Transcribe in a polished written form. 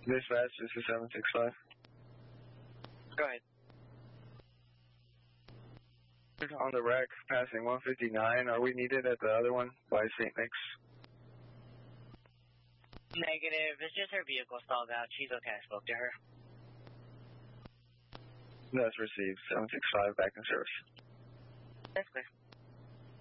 Dispatch, this is 765. Go ahead. On the wreck, passing 159. Are we needed at the other one by St. Nick's? Negative. It's just her vehicle stalled out. She's okay. I spoke to her. That's received. 765, back in service. That's clear.